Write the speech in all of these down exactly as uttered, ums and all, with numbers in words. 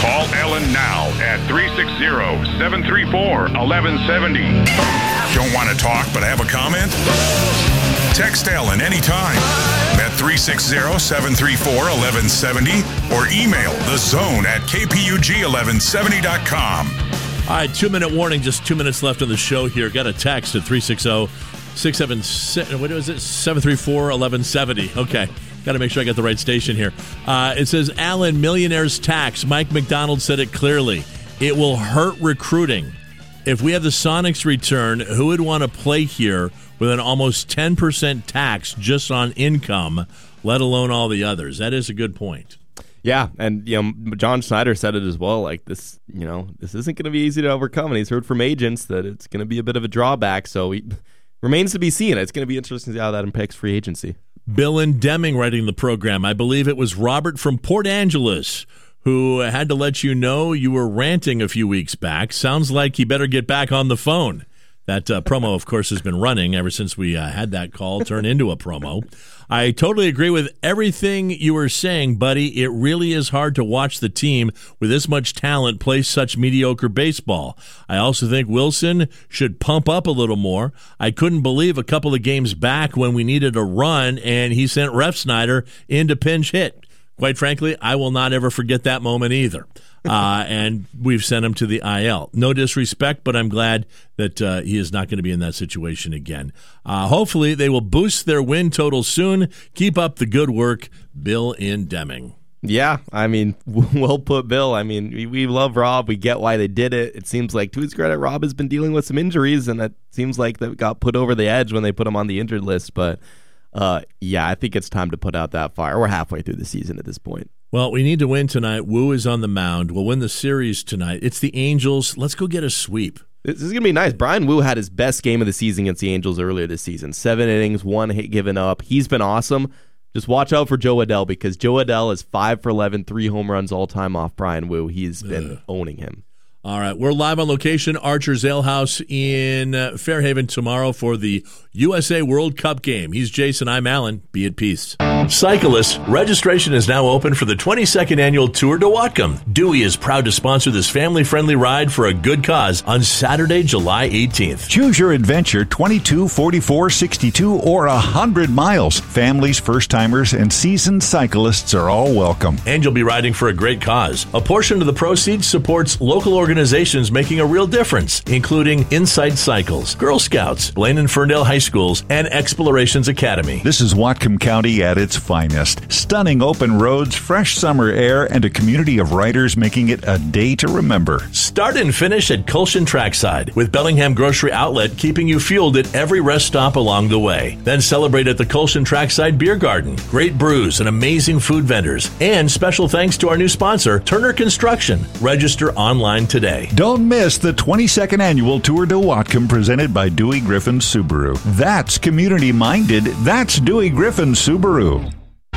Call Ellen now at three six zero, seven three four, one one seven zero. Don't want to talk but have a comment? Text Ellen anytime at three six zero, seven three four, one one seven zero or email the zone at k p u g eleven seventy dot com. All right, two-minute warning, just two minutes left on the show here. Got a text at three six zero, six seven six, what is it, seven three four, one one seven zero. Okay, got to make sure I got the right station here. Uh, it says, Alan, millionaire's tax. Mike McDonald said it clearly. It will hurt recruiting. If we have the Sonics return, who would want to play here with an almost ten percent tax just on income, let alone all the others? That is a good point. Yeah, and you know, John Schneider said it as well. Like this, you know, this isn't going to be easy to overcome, and he's heard from agents that it's going to be a bit of a drawback. So it remains to be seen. It's going to be interesting to see how that impacts free agency. Bill and Deming writing the program. I believe it was Robert from Port Angeles who had to let you know you were ranting a few weeks back. Sounds like you better get back on the phone. That uh, promo, of course, has been running ever since we uh, had that call turn into a promo. I totally agree with everything you were saying, buddy. It really is hard to watch the team with this much talent play such mediocre baseball. I also think Wilson should pump up a little more. I couldn't believe a couple of games back when we needed a run and he sent Ref Snyder into pinch hit. Quite frankly, I will not ever forget that moment either. Uh, and we've sent him to the I L. No disrespect, but I'm glad that uh, he is not going to be in that situation again. Uh, hopefully, they will boost their win total soon. Keep up the good work, Bill in Deming. Yeah, I mean, well put, Bill. I mean, we, we love Rob. We get why they did it. It seems like, to his credit, Rob has been dealing with some injuries, and it seems like that got put over the edge when they put him on the injured list. But, uh, yeah, I think it's time to put out that fire. We're halfway through the season at this point. Well, we need to win tonight. Wu is on the mound. We'll win the series tonight. It's the Angels. Let's go get a sweep. This is going to be nice. Brian Wu had his best game of the season against the Angels earlier this season. Seven innings, one hit given up. He's been awesome. Just watch out for Joe Adell because Joe Adell is five for eleven, three home runs all time off Brian Wu. He's been Ugh. owning him. All right, we're live on location, Archer's Ale House in uh, Fairhaven tomorrow for the U S A World Cup game. He's Jason, I'm Alan. Be at peace. Cyclists, registration is now open for the twenty-second annual Tour de Whatcom. Dewey is proud to sponsor this family-friendly ride for a good cause on Saturday, July eighteenth. Choose your adventure, twenty-two, forty-four, sixty-two, or one hundred miles. Families, first-timers, and seasoned cyclists are all welcome. And you'll be riding for a great cause. A portion of the proceeds supports local organizations Organizations making a real difference, including Insight Cycles, Girl Scouts, Blaine and Ferndale High Schools, and Explorations Academy. This is Whatcom County at its finest. Stunning open roads, fresh summer air, and a community of riders making it a day to remember. Start and finish at Colshan Trackside, with Bellingham Grocery Outlet keeping you fueled at every rest stop along the way. Then celebrate at the Colshan Trackside Beer Garden. Great brews and amazing food vendors. And special thanks to our new sponsor, Turner Construction. Register online today. Don't miss the twenty-second annual Tour de Whatcom presented by Dewey Griffin Subaru. That's community-minded. That's Dewey Griffin Subaru.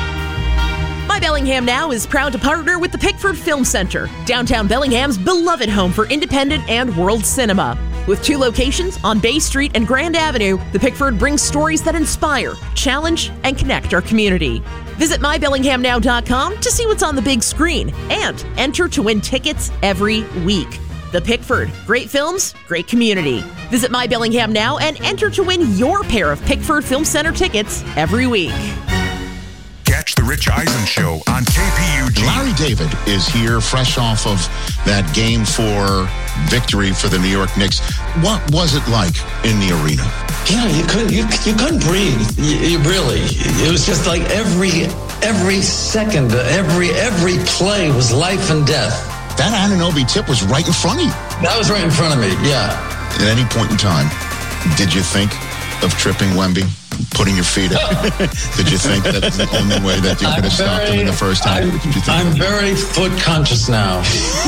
My Bellingham Now is proud to partner with the Pickford Film Center, downtown Bellingham's beloved home for independent and world cinema. With two locations on Bay Street and Grand Avenue, the Pickford brings stories that inspire, challenge, and connect our community. Visit my bellingham now dot com to see what's on the big screen and enter to win tickets every week. The Pickford. Great films, great community. Visit My Bellingham Now and enter to win your pair of Pickford Film Center tickets every week. Catch The Rich Eisen Show on K P U G. Larry David is here fresh off of that game four victory for the New York Knicks. What was it like in the arena? Yeah, you couldn't you, you couldn't breathe. You, you really. It was just like every every second, every every play was life and death. That Anunoby tip was right in front of you. That was right in front of me, yeah. At any point in time, did you think of tripping Wemby, putting your feet up? Did you think that's the only way that you could have stopped him in the first time? I'm, Did you think I'm very foot conscious now.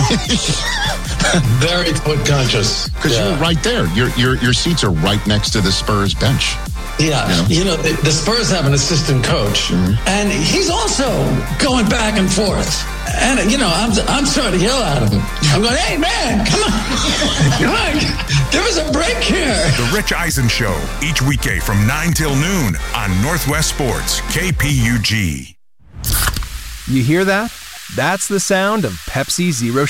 Very foot conscious. Because yeah. you're right there. Your your your seats are right next to the Spurs bench. Yeah, you know, you know the, the Spurs have an assistant coach, mm-hmm. and he's also going back and forth. And, you know, I'm I'm starting to yell at him. I'm going, hey, man, come on. Come on. Give us a break here. The Rich Eisen Show, each weekday from nine till noon on Northwest Sports, K P U G. You hear that? That's the sound of Pepsi Zero